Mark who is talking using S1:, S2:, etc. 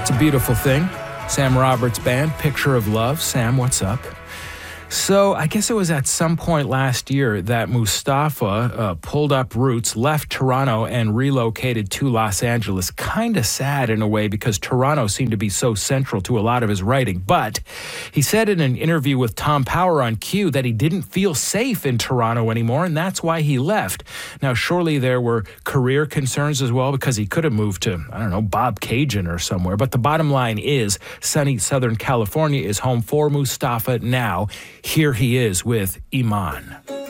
S1: It's a beautiful thing. Sam Roberts Band, Picture of Love. Sam, what's up? So I guess it was at some point last year that Mustafa pulled up roots, left Toronto, and relocated to Los Angeles. Kind of sad in a way because Toronto seemed to be so central to a lot of his writing. But he said in an interview with Tom Power on Q that he didn't feel safe in Toronto anymore, and that's why he left. Now, surely there were career concerns as well because he could have moved to, I don't know, Bob Cajun or somewhere. But the bottom line is sunny Southern California is home for Mustafa now. Here he is with Iman.